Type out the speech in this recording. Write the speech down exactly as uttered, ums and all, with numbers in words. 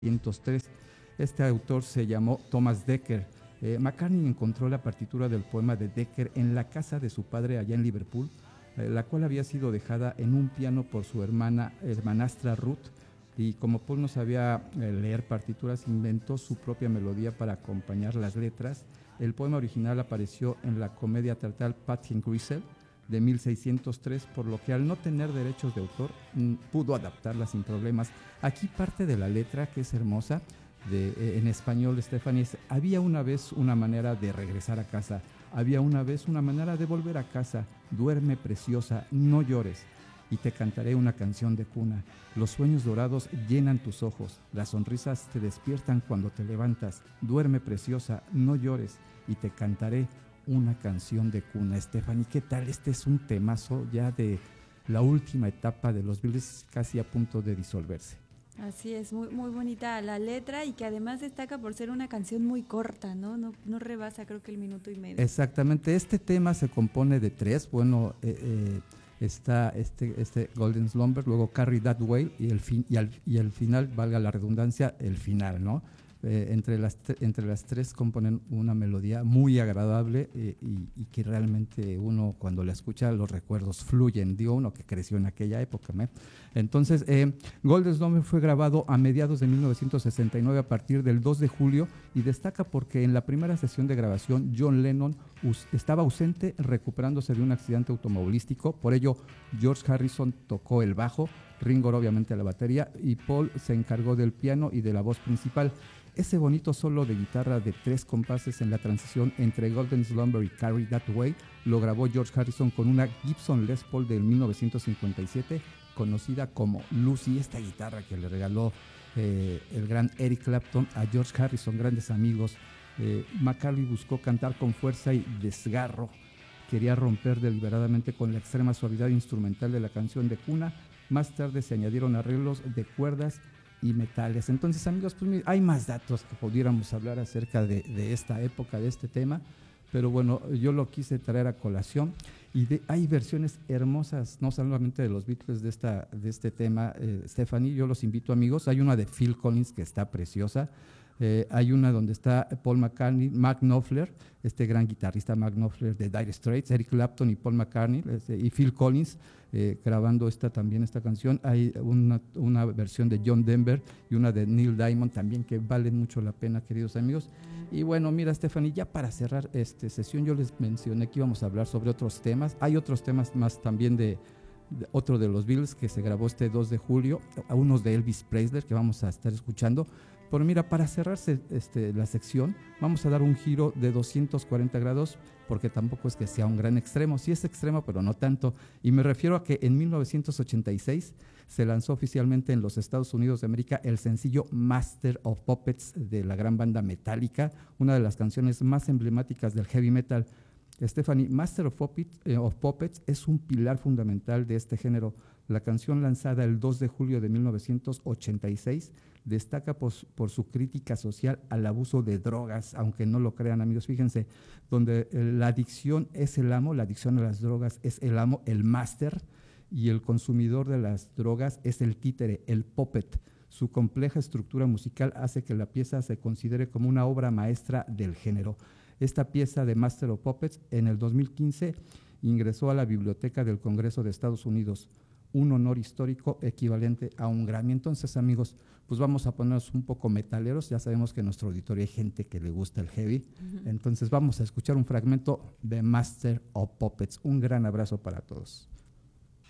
mil novecientos tres. Este autor se llamó Thomas Dekker. Eh, McCartney encontró la partitura del poema de Dekker en la casa de su padre allá en Liverpool, eh, la cual había sido dejada en un piano por su hermana, hermanastra Ruth, y como Paul no sabía eh, leer partituras, inventó su propia melodía para acompañar las letras. El poema original apareció en la comedia teatral Patty and Grisel de mil seiscientos tres, por lo que al no tener derechos de autor pudo adaptarla sin problemas. Aquí parte de la letra, que es hermosa, de, eh, en español, Stephanie, es: había una vez una manera de regresar a casa, había una vez una manera de volver a casa, duerme preciosa, no llores, y te cantaré una canción de cuna. Los sueños dorados llenan tus ojos, las sonrisas te despiertan cuando te levantas, duerme preciosa, no llores, y te cantaré una canción de cuna. Stephanie, ¿qué tal? Este es un temazo ya de la última etapa de los Beatles, casi a punto de disolverse. Así es, muy, muy bonita la letra, y que además destaca por ser una canción muy corta, ¿no? No, no rebasa, creo que el minuto y medio. Exactamente, este tema se compone de tres, bueno, eh, eh, está este, este Golden Slumber, luego Carry That Way, y el, fin, y, al, y el final, valga la redundancia, el final, ¿no? Eh, entre, las, entre las tres componen una melodía muy agradable, eh, y, y que realmente uno cuando la escucha los recuerdos fluyen, digo uno que creció en aquella época, ¿eh? Entonces, eh, Golden Slumber fue grabado a mediados de mil novecientos sesenta y nueve a partir del dos de julio, y destaca porque en la primera sesión de grabación John Lennon us, estaba ausente recuperándose de un accidente automovilístico. Por ello George Harrison tocó el bajo, Ringo obviamente la batería, y Paul se encargó del piano y de la voz principal. Ese bonito solo de guitarra de tres compases en la transición entre Golden Slumber y Carry That Way lo grabó George Harrison con una Gibson Les Paul del mil novecientos cincuenta y siete, conocida como Lucy, esta guitarra que le regaló eh, el gran Eric Clapton a George Harrison, grandes amigos. eh, McCartney buscó cantar con fuerza y desgarro, quería romper deliberadamente con la extrema suavidad instrumental de la canción de cuna. Más tarde se añadieron arreglos de cuerdas y metales. Entonces, amigos, pues hay más datos que pudiéramos hablar acerca de, de esta época, de este tema, pero bueno, yo lo quise traer a colación. Y de, hay versiones hermosas, no solamente de los Beatles de, esta, de este tema, eh, Stephanie, yo los invito, amigos. Hay una de Phil Collins que está preciosa, eh, hay una donde está Paul McCartney, Mark Knopfler, este gran guitarrista Mark Knopfler de Dire Straits, Eric Clapton y Paul McCartney, este, y Phil Collins eh, grabando esta, también esta canción. Hay una, una versión de John Denver y una de Neil Diamond también, que valen mucho la pena, queridos amigos. Y bueno, mira, Stephanie, ya para cerrar esta sesión, yo les mencioné que íbamos a hablar sobre otros temas. Hay otros temas más también de, de otro de los Beatles que se grabó este dos de julio, a unos de Elvis Presley que vamos a estar escuchando. Pero mira, para cerrarse este, la sección, vamos a dar un giro de doscientos cuarenta grados, porque tampoco es que sea un gran extremo, sí es extremo, pero no tanto. Y me refiero a que en mil novecientos ochenta y seis se lanzó oficialmente en los Estados Unidos de América el sencillo Master of Puppets de la gran banda Metallica, una de las canciones más emblemáticas del heavy metal. Stephanie, Master of Puppets, eh, of Puppets es un pilar fundamental de este género. La canción, lanzada el dos de julio de mil novecientos ochenta y seis, destaca por, por su crítica social al abuso de drogas, aunque no lo crean, amigos. Fíjense, donde la adicción es el amo, la adicción a las drogas es el amo, el máster, y el consumidor de las drogas es el títere, el puppet. Su compleja estructura musical hace que la pieza se considere como una obra maestra del género. Esta pieza de Master of Puppets en el dos mil quince ingresó a la Biblioteca del Congreso de Estados Unidos, un honor histórico equivalente a un Grammy. Entonces, amigos, pues vamos a ponernos un poco metaleros. Ya sabemos que en nuestro auditorio hay gente que le gusta el heavy. Uh-huh. Entonces vamos a escuchar un fragmento de Master of Puppets. Un gran abrazo para todos.